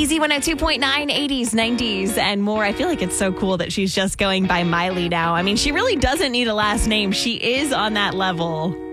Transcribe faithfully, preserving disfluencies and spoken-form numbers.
Z one oh two point nine, eighties, nineties, and more. I feel like it's so cool that she's just going by Miley now. I mean, she really doesn't need a last name. She is on that level.